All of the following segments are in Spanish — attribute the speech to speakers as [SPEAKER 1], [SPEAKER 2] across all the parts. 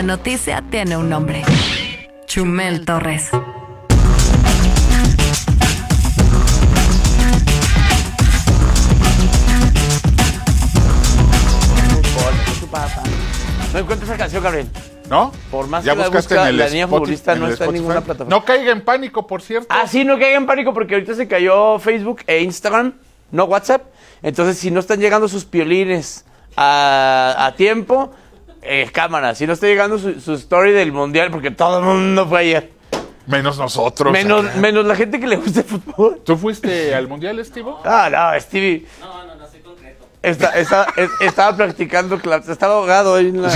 [SPEAKER 1] La noticia tiene un nombre. Chumel Torres.
[SPEAKER 2] No encuentro esa canción, Gabriel.
[SPEAKER 3] ¿No?
[SPEAKER 2] Por más
[SPEAKER 3] ya
[SPEAKER 2] que la
[SPEAKER 3] buscaste
[SPEAKER 2] busca,
[SPEAKER 3] en el
[SPEAKER 2] la niña
[SPEAKER 3] Spotify,
[SPEAKER 2] futbolista no
[SPEAKER 3] el
[SPEAKER 2] está en
[SPEAKER 3] Spotify.
[SPEAKER 2] ninguna plataforma.
[SPEAKER 3] No caiga en pánico, por cierto.
[SPEAKER 2] Ah, sí, no caigan en pánico porque ahorita se cayó Facebook e Instagram, no WhatsApp. Entonces, si no están llegando sus piolines a tiempo, cámara. Si no está llegando su story del Mundial, porque todo el mundo fue ayer.
[SPEAKER 3] Menos nosotros.
[SPEAKER 2] Menos la gente que le gusta el fútbol.
[SPEAKER 3] ¿Tú fuiste al Mundial, Steve?
[SPEAKER 2] Ah, no, Stevie. No, soy concreto. Estaba practicando clases, estaba ahogado ahí en la...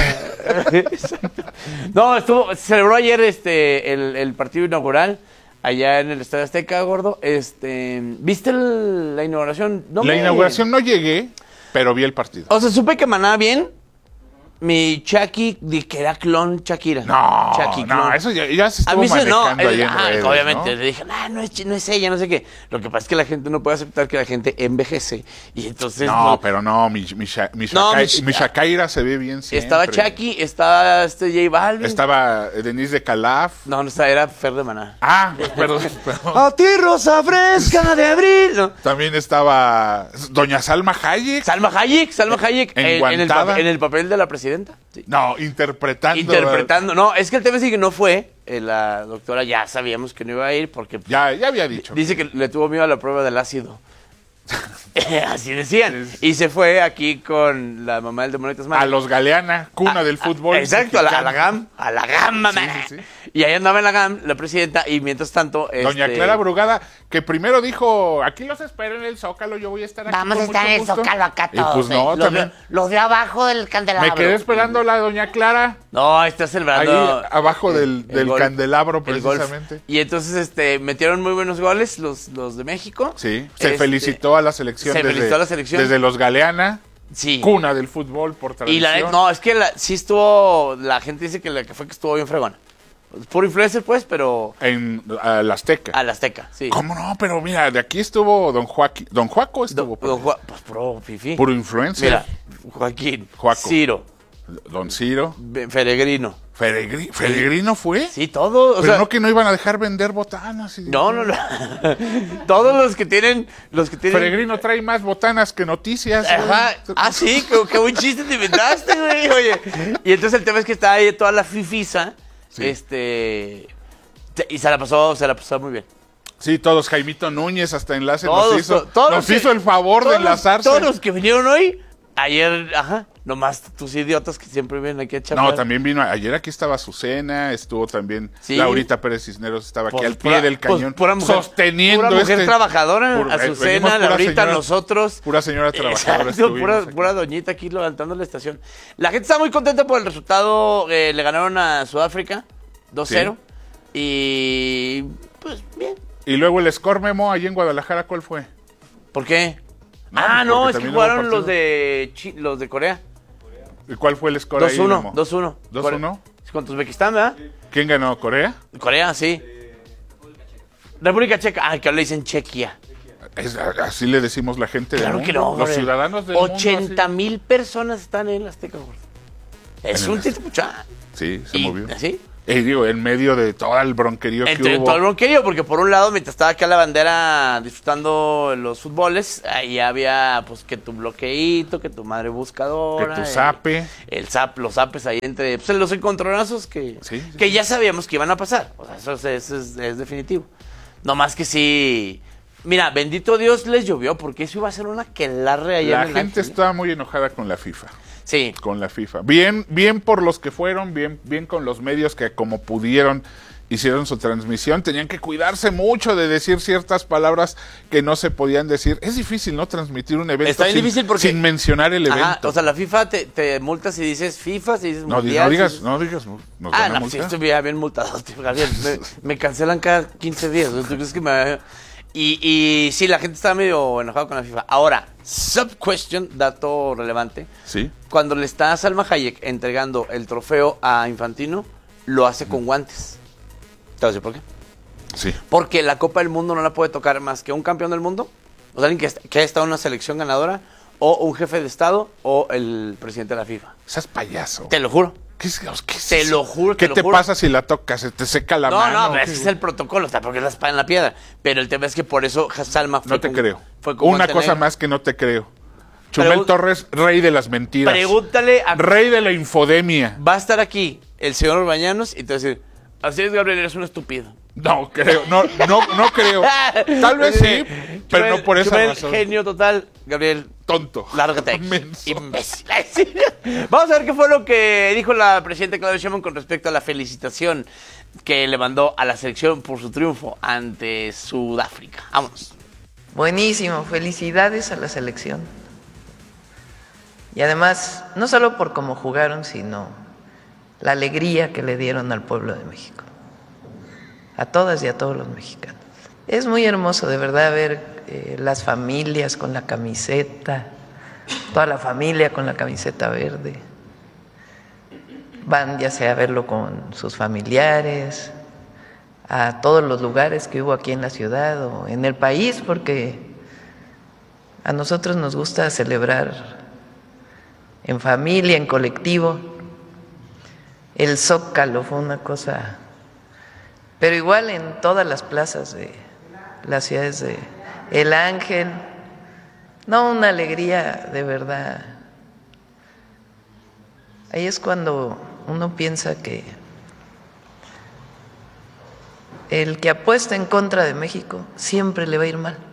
[SPEAKER 2] No, se celebró ayer el partido inaugural allá en el Estadio Azteca, gordo. ¿Viste la inauguración?
[SPEAKER 3] Inauguración no llegué, pero vi el partido.
[SPEAKER 2] O sea, supe que manaba bien. Mi Chucky, que era clon Shakira.
[SPEAKER 3] No,
[SPEAKER 2] Chucky,
[SPEAKER 3] no,
[SPEAKER 2] clon.
[SPEAKER 3] eso ya se estuvo
[SPEAKER 2] A mí
[SPEAKER 3] manejando ahí en redes,
[SPEAKER 2] obviamente,
[SPEAKER 3] ¿no?
[SPEAKER 2] le dije, no es ella, no sé qué. Lo que pasa es que la gente no puede aceptar que la gente envejece. Y entonces...
[SPEAKER 3] No, pero no, mi Shakira se ve bien siempre.
[SPEAKER 2] Estaba Chucky, estaba J Balvin.
[SPEAKER 3] Estaba Denise de Calaf.
[SPEAKER 2] No, era Fer de Maná.
[SPEAKER 3] Ah, perdón.
[SPEAKER 2] A ti, rosa fresca de abril. No.
[SPEAKER 3] También estaba Doña Salma Hayek.
[SPEAKER 2] Salma Hayek en el papel de la presidenta. Sí.
[SPEAKER 3] No, interpretando.
[SPEAKER 2] No, es que el tema es que no fue. La doctora ya sabíamos que no iba a ir porque...
[SPEAKER 3] Ya había dicho.
[SPEAKER 2] Dice que le tuvo miedo a la prueba del ácido. Así decían. Y se fue aquí con la mamá del demonio Tasmania.
[SPEAKER 3] A los Galeana, cuna del fútbol.
[SPEAKER 2] Exacto, a la GAM, mamá.
[SPEAKER 3] Sí.
[SPEAKER 2] Y ahí andaba en la GAM, la presidenta, y mientras tanto...
[SPEAKER 3] Doña Clara Brugada, que primero dijo, aquí los espero en el Zócalo, yo voy a estar aquí.
[SPEAKER 4] Vamos a estar en el Zócalo acá todos.
[SPEAKER 3] Y pues no, también.
[SPEAKER 4] Los de abajo del candelabro.
[SPEAKER 3] Me quedé esperando a la Doña Clara.
[SPEAKER 2] No, está celebrando...
[SPEAKER 3] Ahí abajo del candelabro, precisamente.
[SPEAKER 2] Y entonces metieron muy buenos goles los de México.
[SPEAKER 3] Sí, se felicitó a la selección. Desde los Galeana.
[SPEAKER 2] Sí.
[SPEAKER 3] Cuna del fútbol por tradición.
[SPEAKER 2] Y es que sí estuvo... La gente dice que estuvo bien fregona. Puro influencer, pues, pero...
[SPEAKER 3] Al Azteca.
[SPEAKER 2] Al Azteca, sí.
[SPEAKER 3] ¿Cómo no? Pero mira, de aquí estuvo Don Joaquín. Don Juaco estuvo.
[SPEAKER 2] Pues puro fifí.
[SPEAKER 3] Puro influencer.
[SPEAKER 2] Mira, Joaquín.
[SPEAKER 3] Juaco.
[SPEAKER 2] Ciro.
[SPEAKER 3] Don Ciro.
[SPEAKER 2] Peregrino.
[SPEAKER 3] ¿Peregrino fue?
[SPEAKER 2] Sí, todo.
[SPEAKER 3] Pero no que no iban a dejar vender botanas.
[SPEAKER 2] No. Todos los que tienen...
[SPEAKER 3] Peregrino trae más botanas que noticias.
[SPEAKER 2] Ajá. Ah, sí, qué buen chiste te inventaste, güey. Oye. Y entonces el tema es que está ahí toda la fifisa. Sí. Y se la pasó muy bien.
[SPEAKER 3] Sí, todos. Jaimito Núñez hasta enlace
[SPEAKER 2] nos
[SPEAKER 3] hizo el favor de enlazarse.
[SPEAKER 2] Todos los que vinieron hoy, ayer, nomás tus idiotas que siempre vienen aquí a echar.
[SPEAKER 3] No, también vino, ayer aquí estaba Azucena, estuvo también Laurita Pérez Cisneros, estaba aquí al pie del cañón,
[SPEAKER 2] pura mujer,
[SPEAKER 3] sosteniendo
[SPEAKER 2] pura mujer trabajadora, Azucena, Laurita,
[SPEAKER 3] señora,
[SPEAKER 2] nosotros.
[SPEAKER 3] Pura señora trabajadora.
[SPEAKER 2] Pura doñita aquí levantando la estación. La gente está muy contenta por el resultado, le ganaron a Sudáfrica 2-0 y pues bien.
[SPEAKER 3] Y luego el score, Memo, allí en Guadalajara, ¿cuál fue?
[SPEAKER 2] ¿Por qué?
[SPEAKER 3] No,
[SPEAKER 2] es que jugaron los de Corea.
[SPEAKER 3] ¿Y cuál fue el score
[SPEAKER 2] 2-1,
[SPEAKER 3] ahí?
[SPEAKER 2] 2-1.
[SPEAKER 3] 2-1.
[SPEAKER 2] Contra Uzbekistán, ¿verdad?
[SPEAKER 3] ¿Quién ganó? ¿Corea?
[SPEAKER 2] Corea, sí. República Checa. Ah, que ahora le dicen Chequia.
[SPEAKER 3] Así le decimos la gente
[SPEAKER 2] del mundo. Claro que no.
[SPEAKER 3] Los ciudadanos del
[SPEAKER 2] 80,000 personas están en el Azteca, gordo. Es un tito pucha.
[SPEAKER 3] Sí, se movió.
[SPEAKER 2] ¿Sí?
[SPEAKER 3] En medio de todo el bronquerío que hubo.
[SPEAKER 2] Todo el bronquerío, porque por un lado, mientras estaba acá la bandera disfrutando los fútboles, ahí había, pues, que tu bloqueíto, que tu madre buscadora.
[SPEAKER 3] Que tu zape.
[SPEAKER 2] Los zapes ahí entre, pues, los encontronazos que ya sabíamos que iban a pasar. O sea, eso es definitivo. No más que sí... Mira, bendito Dios les llovió, porque eso iba a ser una aquelarre allá en el
[SPEAKER 3] La gente estaba muy enojada con la FIFA.
[SPEAKER 2] Sí.
[SPEAKER 3] Con la FIFA. Bien por los que fueron, bien con los medios que como pudieron hicieron su transmisión. Tenían que cuidarse mucho de decir ciertas palabras que no se podían decir. Es difícil, ¿no? Transmitir un evento sin mencionar el evento.
[SPEAKER 2] O sea, la FIFA te multa si dices FIFA, si dices mundial.
[SPEAKER 3] No digas. Nos van a multar.
[SPEAKER 2] Sí, estuviera bien multado, Gabriel. Me cancelan cada 15 días. ¿Tú crees que me... Y sí, la gente está medio enojada con la FIFA. Ahora, sub-question, dato relevante.
[SPEAKER 3] Sí.
[SPEAKER 2] Cuando le está a Salma Hayek entregando el trofeo a Infantino, lo hace con guantes. ¿Te vas a decir por qué?
[SPEAKER 3] Sí.
[SPEAKER 2] Porque la Copa del Mundo no la puede tocar más que un campeón del mundo, o sea, alguien que haya estado en una selección ganadora, o un jefe de Estado, o el presidente de la FIFA.
[SPEAKER 3] Seas payaso.
[SPEAKER 2] Te lo juro.
[SPEAKER 3] ¿Qué es
[SPEAKER 2] Te
[SPEAKER 3] eso?
[SPEAKER 2] lo juro,
[SPEAKER 3] ¿Qué
[SPEAKER 2] te lo
[SPEAKER 3] te
[SPEAKER 2] juro.
[SPEAKER 3] pasa si la tocas? ¿Se te seca la
[SPEAKER 2] No,
[SPEAKER 3] mano?
[SPEAKER 2] no, ese es el protocolo, está porque es la espada en la piedra. Pero el tema es que por eso Salma fue
[SPEAKER 3] No te
[SPEAKER 2] con-
[SPEAKER 3] creo.
[SPEAKER 2] fue con
[SPEAKER 3] Una
[SPEAKER 2] guante
[SPEAKER 3] cosa
[SPEAKER 2] negro.
[SPEAKER 3] más que no te creo. Chumel Torres, rey de las mentiras.
[SPEAKER 2] Pregúntale a...
[SPEAKER 3] Rey de la infodemia.
[SPEAKER 2] Va a estar aquí el señor Bañanos y te va a decir, así es, Gabriel, eres un estúpido.
[SPEAKER 3] No creo, no creo. Tal vez sí, pero no por esa
[SPEAKER 2] Chumel,
[SPEAKER 3] razón.
[SPEAKER 2] genio total, Gabriel,
[SPEAKER 3] Tonto.
[SPEAKER 2] lárgate.
[SPEAKER 3] Menso.
[SPEAKER 2] Imbécil. Vamos a ver qué fue lo que dijo la presidenta Claudia Sheinbaum con respecto a la felicitación que le mandó a la selección por su triunfo ante Sudáfrica. Vámonos.
[SPEAKER 5] Buenísimo, felicidades a la selección. Y además, no solo por cómo jugaron, sino la alegría que le dieron al pueblo de México. A todas y a todos los mexicanos. Es muy hermoso, de verdad, ver las familias con la camiseta, toda la familia con la camiseta verde. Van ya sea a verlo con sus familiares, a todos los lugares que hubo aquí en la ciudad o en el país, porque a nosotros nos gusta celebrar en familia, en colectivo. El Zócalo fue una cosa, pero igual en todas las plazas de las ciudades de El Ángel, no, una alegría de verdad. Ahí es cuando uno piensa que el que apuesta en contra de México siempre le va a ir mal.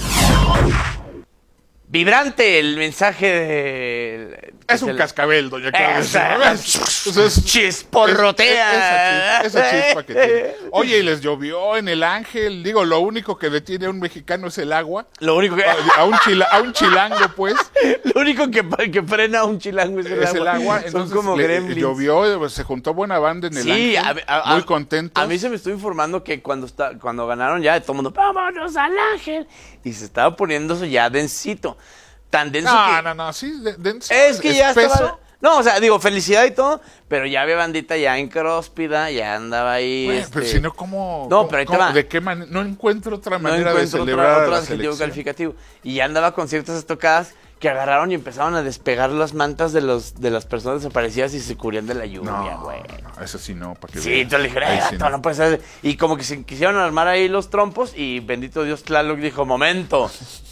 [SPEAKER 2] Vibrante el mensaje de...
[SPEAKER 3] Es un cascabel, doña Claudia.
[SPEAKER 2] Chisporrotea.
[SPEAKER 3] Esa chispa que tiene. Oye, y les llovió en El Ángel. Digo, lo único que detiene a un mexicano es el agua.
[SPEAKER 2] Lo único que...
[SPEAKER 3] A un chilango, pues,
[SPEAKER 2] Lo único que frena a un chilango es el
[SPEAKER 3] es
[SPEAKER 2] agua.
[SPEAKER 3] el agua.
[SPEAKER 2] Son
[SPEAKER 3] Entonces,
[SPEAKER 2] como gremlins.
[SPEAKER 3] llovió, se juntó buena banda en El
[SPEAKER 2] Sí,
[SPEAKER 3] Ángel. Muy contentos.
[SPEAKER 2] A mí se me estuvo informando que cuando ganaron ya todo el mundo, vámonos al Ángel. Y se estaba poniendo eso ya densito. Tan denso que...
[SPEAKER 3] No, sí, denso,
[SPEAKER 2] Es que ya
[SPEAKER 3] espeso.
[SPEAKER 2] estaba... No, o sea, digo, felicidad y todo, pero ya había bandita ya incróspida, ya andaba ahí...
[SPEAKER 3] Bueno, pero si no, ¿cómo?
[SPEAKER 2] No, pero ahí te va.
[SPEAKER 3] ¿De qué manera? No encuentro otra
[SPEAKER 2] No
[SPEAKER 3] manera de
[SPEAKER 2] encuentro
[SPEAKER 3] celebrar a
[SPEAKER 2] otro
[SPEAKER 3] la
[SPEAKER 2] adjetivo
[SPEAKER 3] selección.
[SPEAKER 2] calificativo. Y ya andaba con ciertas estocadas que agarraron y empezaron a despegar las mantas de las personas desaparecidas y se cubrían de la lluvia, güey.
[SPEAKER 3] No, eso sí no, para que
[SPEAKER 2] Sí,
[SPEAKER 3] vean.
[SPEAKER 2] entonces le dije,
[SPEAKER 3] Ahí
[SPEAKER 2] "Ay,
[SPEAKER 3] sí
[SPEAKER 2] vato, no puede ser". Y como que se quisieron armar ahí los trompos y bendito Dios, Tlaloc dijo, momento.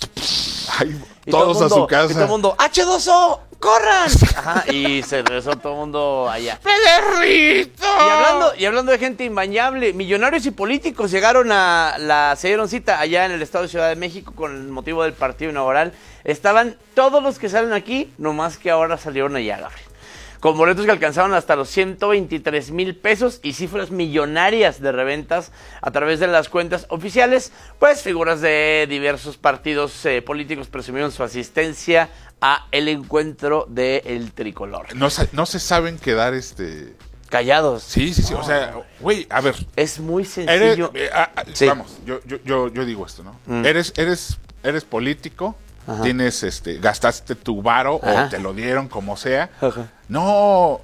[SPEAKER 3] Ay,
[SPEAKER 2] Y
[SPEAKER 3] todos
[SPEAKER 2] todo el mundo,
[SPEAKER 3] a su
[SPEAKER 2] Y todo el
[SPEAKER 3] casa.
[SPEAKER 2] mundo, ¡H2O! ¡Corran! Ajá, y se regresó todo el mundo allá.
[SPEAKER 3] ¡Pederrito!
[SPEAKER 2] Y hablando de gente imbañable, millonarios y políticos se dieron cita allá en el estado de Ciudad de México con el motivo del partido inaugural. Estaban todos los que salen aquí, nomás que ahora salieron allá, Gabriel. Con boletos que alcanzaban hasta los 123,000 pesos y cifras millonarias de reventas a través de las cuentas oficiales, pues figuras de diversos partidos políticos presumieron su asistencia a el encuentro del tricolor.
[SPEAKER 3] No se saben quedar
[SPEAKER 2] Callados.
[SPEAKER 3] Sí, o sea, güey, a ver.
[SPEAKER 2] Es muy
[SPEAKER 3] Eres,
[SPEAKER 2] sencillo.
[SPEAKER 3] Sí. Vamos, yo digo esto, ¿no? Eres político,
[SPEAKER 2] Ajá.
[SPEAKER 3] tienes gastaste tu varo
[SPEAKER 2] Ajá.
[SPEAKER 3] o te lo dieron como sea.
[SPEAKER 2] Ajá.
[SPEAKER 3] No,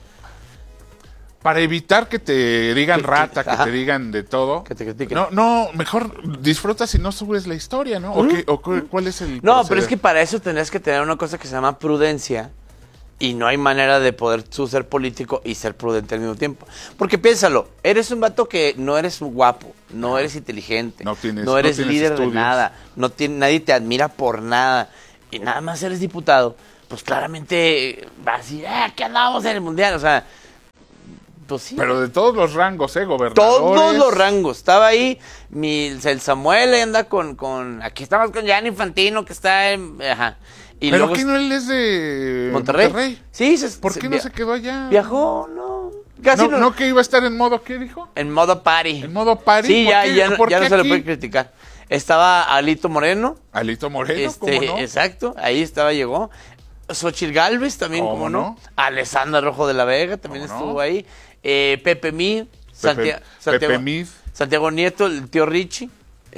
[SPEAKER 3] para evitar que te digan rata, que
[SPEAKER 2] Ajá.
[SPEAKER 3] te digan de todo.
[SPEAKER 2] Que te critiquen.
[SPEAKER 3] No, mejor disfrutas y no subes la historia, ¿no? ¿Cuál es el
[SPEAKER 2] No,
[SPEAKER 3] proceder?
[SPEAKER 2] pero es que para eso tenés que tener una cosa que se llama prudencia. Y no hay manera de poder tú ser político y ser prudente al mismo tiempo. Porque piénsalo, eres un vato que no eres guapo, no eres inteligente,
[SPEAKER 3] No tienes
[SPEAKER 2] líder
[SPEAKER 3] estudios.
[SPEAKER 2] de nada, nadie te admira por nada. Y nada más eres diputado, pues claramente vas a decir, ¿qué andamos en el mundial? O sea, pues sí.
[SPEAKER 3] Pero de todos los rangos, gobernadores.
[SPEAKER 2] Todos los rangos. Estaba ahí el Samuel, ahí anda con aquí estamos con Gianni Infantino, que está en... Ajá. Y
[SPEAKER 3] Pero
[SPEAKER 2] luego
[SPEAKER 3] ¿qué no él es de
[SPEAKER 2] Monterrey. Sí,
[SPEAKER 3] ¿Por qué no se quedó allá?
[SPEAKER 2] Viajó, no. Casi
[SPEAKER 3] No, que iba a estar en modo, ¿qué dijo?
[SPEAKER 2] En modo party.
[SPEAKER 3] En modo party.
[SPEAKER 2] Sí,
[SPEAKER 3] ¿Por
[SPEAKER 2] ya,
[SPEAKER 3] qué?
[SPEAKER 2] ya, no,
[SPEAKER 3] ¿Por
[SPEAKER 2] ya
[SPEAKER 3] qué
[SPEAKER 2] no se le
[SPEAKER 3] aquí?
[SPEAKER 2] puede criticar. Estaba Alito Moreno.
[SPEAKER 3] Alito Moreno, ¿cómo no?
[SPEAKER 2] Exacto, ahí llegó. Xochitl Gálvez también,
[SPEAKER 3] ¿Cómo
[SPEAKER 2] ¿cómo no?
[SPEAKER 3] no?
[SPEAKER 2] Alessandra Rojo de la Vega también
[SPEAKER 3] ¿Cómo
[SPEAKER 2] estuvo
[SPEAKER 3] no?
[SPEAKER 2] ahí. Pepe Mid.
[SPEAKER 3] Pepe Mid.
[SPEAKER 2] Santiago Nieto, el tío Richie.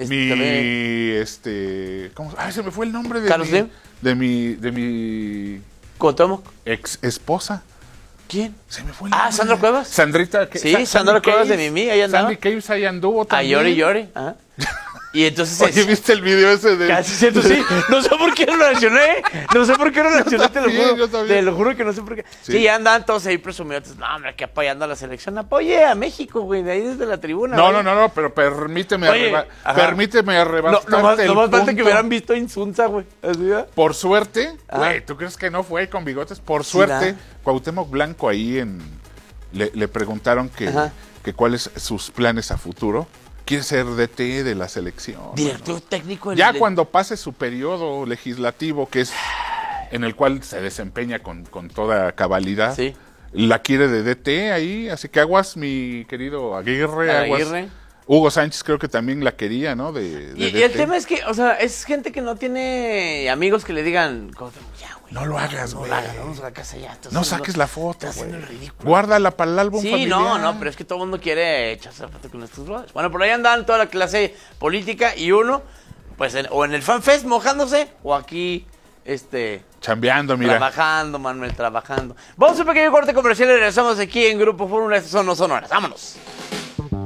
[SPEAKER 2] También.
[SPEAKER 3] ¿Cómo? Ay, se me fue el nombre de
[SPEAKER 2] ¿Carlos Slim?
[SPEAKER 3] de mi
[SPEAKER 2] Cuauhtémoc.
[SPEAKER 3] ex esposa.
[SPEAKER 2] ¿Quién?
[SPEAKER 3] Se me fue el nombre.
[SPEAKER 2] ¿Sandra Cuevas?
[SPEAKER 3] Sandrita.
[SPEAKER 2] Sí, Sandra Cuevas de Mimi, ahí andaba.
[SPEAKER 3] Sandy Caves ahí anduvo
[SPEAKER 2] A
[SPEAKER 3] también.
[SPEAKER 2] Llori. Ajá. Y entonces...
[SPEAKER 3] Oye, ¿viste el video ese de...?
[SPEAKER 2] Casi siento, sí. No sé por qué lo relacioné. No sé por qué lo relacioné, te lo
[SPEAKER 3] también,
[SPEAKER 2] juro.
[SPEAKER 3] yo también.
[SPEAKER 2] Te lo juro que no sé por qué.
[SPEAKER 3] Sí.
[SPEAKER 2] Sí, ya andan todos ahí presumidos. No, hombre, aquí apoyando a la selección. Apoye a México, güey, de ahí desde la tribuna.
[SPEAKER 3] No, pero permíteme,
[SPEAKER 2] Oye, ajá.
[SPEAKER 3] permíteme arrebatarte
[SPEAKER 2] nomás
[SPEAKER 3] el
[SPEAKER 2] falta
[SPEAKER 3] punto.
[SPEAKER 2] que hubieran visto a Insunza, güey. Así, ¿verdad?
[SPEAKER 3] Por suerte,
[SPEAKER 2] Ajá.
[SPEAKER 3] güey, ¿tú crees que no fue con bigotes? Por
[SPEAKER 2] Sí,
[SPEAKER 3] suerte,
[SPEAKER 2] da.
[SPEAKER 3] Cuauhtémoc Blanco ahí le preguntaron
[SPEAKER 2] Ajá.
[SPEAKER 3] que cuáles sus planes a futuro. Quiere ser DT de la selección.
[SPEAKER 2] Director técnico.
[SPEAKER 3] Ya cuando pase su periodo legislativo, que es en el cual se desempeña con toda cabalidad,
[SPEAKER 2] Sí.
[SPEAKER 3] la quiere de DT ahí, así que aguas, mi querido Aguirre, aguas.
[SPEAKER 2] Aguirre.
[SPEAKER 3] Hugo Sánchez creo que también la quería, ¿no? De
[SPEAKER 2] Y
[SPEAKER 3] DT.
[SPEAKER 2] el tema es que, o sea, es gente que no tiene amigos que le digan, ya, güey.
[SPEAKER 3] No lo hagas,
[SPEAKER 2] no
[SPEAKER 3] güey.
[SPEAKER 2] lo hagas, vamos a la casa ya.
[SPEAKER 3] No saques la foto,
[SPEAKER 2] Estás haciendo
[SPEAKER 3] güey.
[SPEAKER 2] el ridículo.
[SPEAKER 3] Guárdala para el álbum
[SPEAKER 2] Sí,
[SPEAKER 3] familiar.
[SPEAKER 2] no, pero es que todo el mundo quiere echarse la foto con estos brothers. Bueno, por ahí andan toda la clase política y uno, pues, o en el FanFest mojándose, o aquí,
[SPEAKER 3] Chambeando, mira.
[SPEAKER 2] trabajando, Manuel, trabajando. Vamos a un pequeño corte comercial y regresamos aquí en Grupo Fórmula. Estas son No Sonoras. Vámonos.